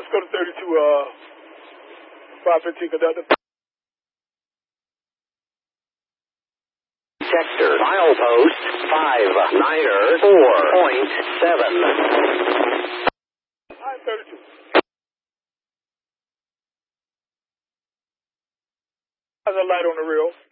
let's go to 32, 515 conductor. Sector, milepost 59er 4.7. All right, 32. Has a light on the rail.